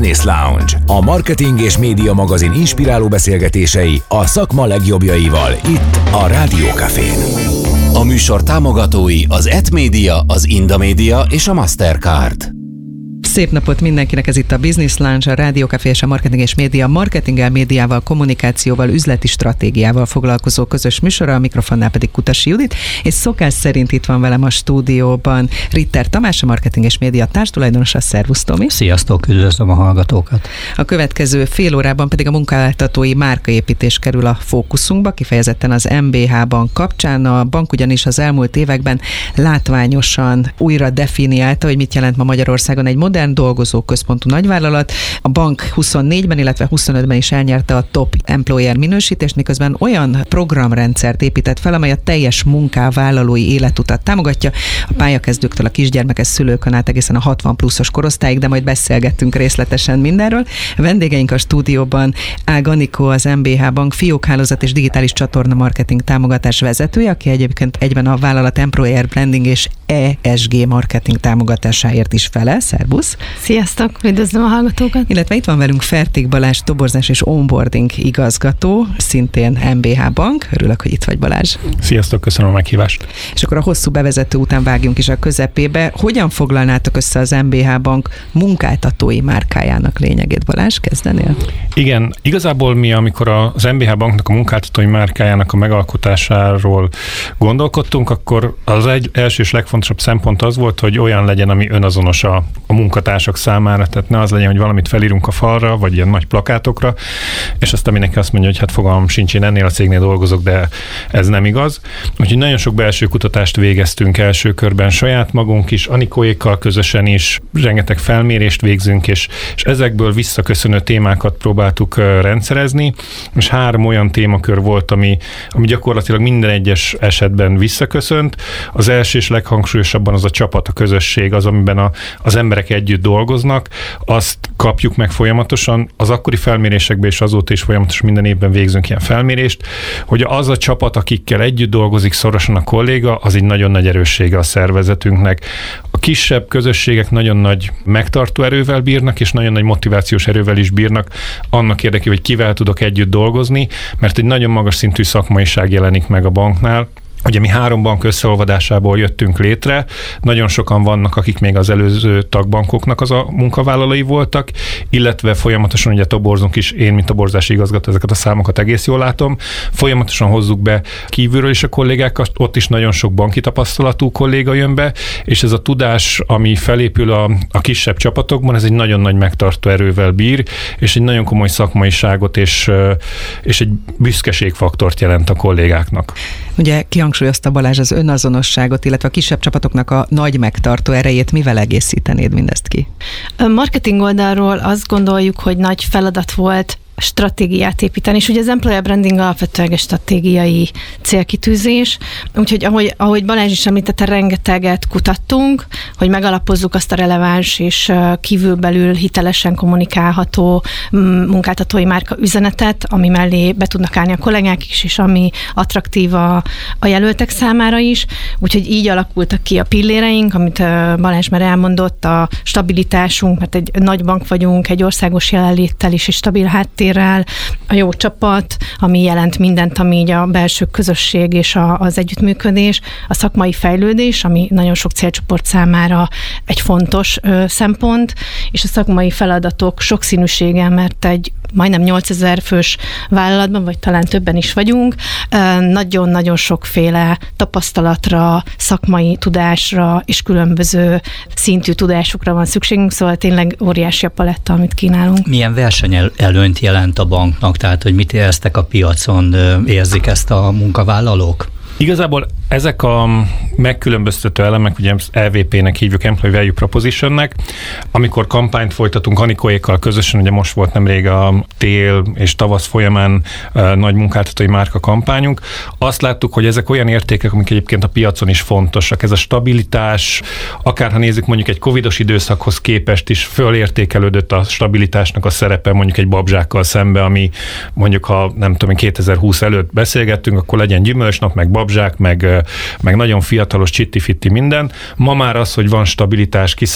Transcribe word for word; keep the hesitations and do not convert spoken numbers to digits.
Business Lounge, a marketing és média magazin inspiráló beszélgetései a szakma legjobbjaival itt a Rádió Cafén. A műsor támogatói az et Media, az Indamedia és a Mastercard. Szép napot mindenkinek, ez itt a Business Lounge, a Rádió Café és a Marketing és Média, marketinggel, médiával, kommunikációval, üzleti stratégiával foglalkozó közös műsora, a mikrofonnál pedig Kutasi Judit, és szokás szerint itt van velem a stúdióban Ritter Tamás, a Marketing és Média társtulajdonosa. Szervusz, Tomi! Sziasztok, üdvözlöm a hallgatókat! A következő fél órában pedig a munkáltatói márkaépítés kerül a fókuszunkba, kifejezetten az em bé há Bank kapcsán. A bank ugyanis az elmúlt években látványosan újra definiálta, hogy mit jelent ma Magyarországon egy modern dolgozóközpontú nagyvállalat. A bank huszonnégyben, illetve huszonötben is elnyerte a Top Employer minősítést, miközben olyan programrendszert épített fel, amely a teljes munkavállalói életutat támogatja, a pályakezdőktől a kisgyermekes szülőkön át egészen a hatvan pluszos korosztályig, de majd beszélgettünk részletesen mindenről. A vendégeink a stúdióban Ág Anikó, az em bé há Bank fiókhálózat és digitális csatorna marketing támogatás vezetője, aki egyébként egyben a vállalat Employer Branding és é es gé marketing támogatásáért is felel. Szervusz! Sziasztok, üdvözlöm a hallgatókat! Illetve itt van velünk Fertig Balázs, toborzás és onboarding igazgató, szintén em bé há Bank. Örülök, hogy itt vagy, Balázs. Sziasztok, köszönöm a meghívást. És akkor a hosszú bevezető után vágjunk is a közepébe. Hogyan foglalnátok össze az em bé há Bank munkáltatói márkájának lényegét? Balázs, kezdenél? Igen, igazából mi, amikor az em bé há Banknak a munkáltatói márkájának a megalkotásáról gondolkodtunk, akkor az egy első és legfontosabb szempont az volt, hogy olyan legyen, ami önazonos a, a munkatársak számára, tehát ne az legyen, hogy valamit felírunk a falra, vagy ilyen nagy plakátokra, és aztán mindenki azt mondja, hogy hát fogalmam sincs, én ennél a cégnél dolgozok, de ez nem igaz. Úgyhogy nagyon sok belső kutatást végeztünk első körben saját magunk is, Anikóékkal közösen is, rengeteg felmérést végzünk, és, és ezekből visszaköszönő témákat próbáltuk rendszerezni, és három olyan témakör volt, ami, ami gyakorlatilag minden egyes esetben visszaköszönt. Az első és leghangsúlyosabban az a csapat, a közösség, az, amiben a, az emberek együtt dolgoznak, azt kapjuk meg folyamatosan. Az akkori felmérésekben és azóta is folyamatosan minden évben végzünk ilyen felmérést, hogy az a csapat, akikkel együtt dolgozik szorosan a kolléga, az egy nagyon nagy erőssége a szervezetünknek. A kisebb közösségek nagyon nagy megtartó erővel bírnak, és nagyon nagy motivációs erővel is bírnak annak érdekében, hogy kivel tudok együtt dolgozni, mert egy nagyon magas szintű szakmaiság jelenik meg a banknál. Ugye mi három bank összeolvadásából jöttünk létre, nagyon sokan vannak, akik még az előző tagbankoknak az a munkavállalói voltak, illetve folyamatosan ugye toborzunk is, én, mint toborzási igazgató, ezeket a számokat egész jól látom, folyamatosan hozzuk be kívülről is a kollégákat, ott is nagyon sok banki tapasztalatú kolléga jön be, és ez a tudás, ami felépül a, a kisebb csapatokban, ez egy nagyon nagy megtartó erővel bír, és egy nagyon komoly szakmaiságot és, és egy büszkeségfaktort jelent a kollégáknak. Ugye kihangsúlyozta Balázs az önazonosságot, illetve a kisebb csapatoknak a nagy megtartó erejét, mivel egészítenéd mindezt ki? A marketing oldalról azt gondoljuk, hogy nagy feladat volt stratégiát építeni, és ugye az employer branding alapvetően egy stratégiai célkitűzés, úgyhogy ahogy, ahogy Balázs is említette, rengeteget kutattunk, hogy megalapozzuk azt a releváns és kívülbelül hitelesen kommunikálható munkáltatói márka üzenetet, ami mellé be tudnak állni a kollégák is, és ami attraktív a, a jelöltek számára is, úgyhogy így alakultak ki a pilléreink, amit Balázs már elmondott, a stabilitásunk, mert egy nagy bank vagyunk, egy országos jelenléttel is, és stabil háttér, a jó csapat, ami jelent mindent, ami így a belső közösség és a, az együttműködés, a szakmai fejlődés, ami nagyon sok célcsoport számára egy fontos ö, szempont, és a szakmai feladatok sokszínűsége, mert egy majdnem nyolcezer fős vállalatban, vagy talán többen is vagyunk, nagyon-nagyon sokféle tapasztalatra, szakmai tudásra és különböző szintű tudásokra van szükségünk, szóval tényleg óriási a paletta, amit kínálunk. Milyen versenyelőnyt jelent a banknak, tehát hogy mit éreztek a piacon, érzik ezt a munkavállalók? Igazából ezek a megkülönböztető elemek, ugye é vé pé-nek hívjuk, Employee Value Propositionnek, amikor kampányt folytatunk Anikóékkal közösen, ugye most volt nemrég a tél és tavasz folyamán uh, nagy munkáltatói márka kampányunk, azt láttuk, hogy ezek olyan értékek, amik egyébként a piacon is fontosak. Ez a stabilitás, akárha nézzük mondjuk egy covidos időszakhoz képest is fölértékelődött a stabilitásnak a szerepe mondjuk egy babzsákkal szembe, ami mondjuk ha nem tudom, kétezer-húsz előtt beszélgettünk, akkor legyen gyümölcsnap, meg babzsák, meg, meg nagyon fiatalos csitti-fitti minden. Ma már az, hogy van stabilitás,